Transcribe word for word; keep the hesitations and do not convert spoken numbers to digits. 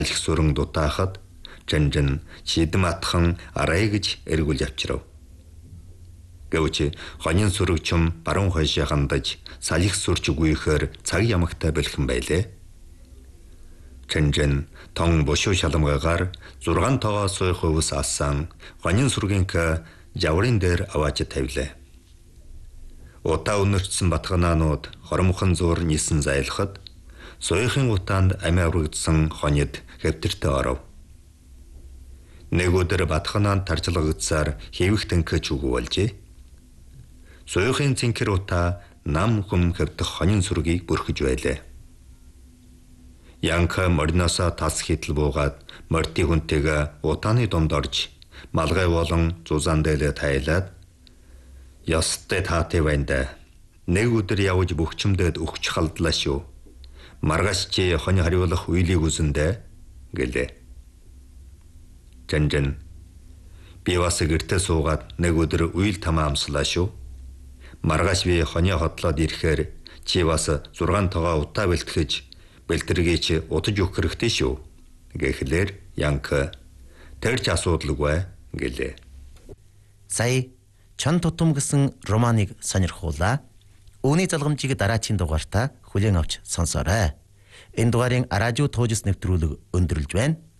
их сүрэн дутаахад Жанжин шидэм атхан арай гэж эргүүл явчрав. Гэвч хонин сүрэгчм баруун хойшоо хандаж салхи сүрч үгүйхээр цаг ямагтай бэлхэн байлээ. Жанжин тон бошуу шаламгаагаар зургаан тоогоо суух өвс ассан хонин сүргэнка жаврын дээр аваач тавилаа. Утаа өнөрчсөн батганаанууд хоромхон зуур нисэн зайлахад суухийн утаанд амиа урагдсан хонид хэвтэртэ оров. Нэг өдөр батганаанд тарчлагагдсаар хэвих тэнкэж үгүүлжээ. Суухийн цэнхэр утаа нам хүм хэвдэх хонин сүргийг бүрхэж байлаа. Янка морноосоо тас хитл буугаад морти хүнтэйгээ утааны домд орж малгай болон зузаан дээлээ тайлаад ястай таатай байна. Нэг өдөр явж бөхчмдөд өгч халдлаа шүү. Маргаш чи хони хариулах үйлийг үзэндэ гэлээ. Жанжин би бас гэртээ суугаад нэг өдөр үйл тамаа амслаа шүү. Маргаш би хони хотлоод ирэхээр чи бас зургаан тоогоо утаа бэлтгэж бэлтэргээ чи удаж өгөх хэрэгтэй шүү. Гэхлээр Янка тэрч асуудалгүй гэлээ. Сая Чон тутам гэсэн романыг сонирхуулаа. Үүний залгамжийг дараагийн дугаартаа хүлээн авч сонсоорой. Энэ дугаарын радио туужис нэвтрүүлэг өндөрлж байна.